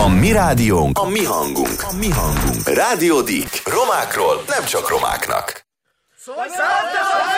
A mi rádiónk, a mi hangunk, a mi hangunk. Rádió Dick. Romákról nem csak romáknak.